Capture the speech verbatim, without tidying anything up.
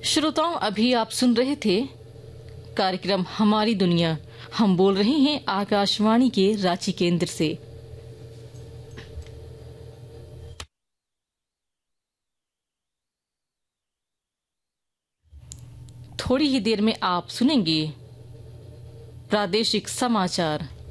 श्रोताओं, अभी आप सुन रहे थे कार्यक्रम हमारी दुनिया। हम बोल रहे हैं आकाशवाणी के रांची केंद्र से। थोड़ी ही देर में आप सुनेंगे प्रादेशिक समाचार।